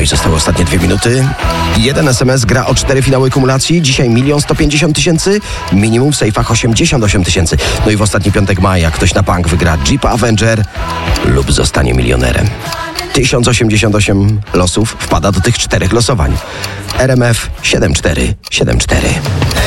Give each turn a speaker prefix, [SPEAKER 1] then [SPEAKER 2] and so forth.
[SPEAKER 1] i zostały ostatnie 2 minuty. Jeden SMS gra o 4 finały kumulacji. Dzisiaj 1 150 000, minimum w sejfach 88 000. No i w ostatni piątek maja ktoś na bank wygra Jeep Avenger lub zostanie milionerem. 1088 losów wpada do tych 4 losowań. RMF 7474.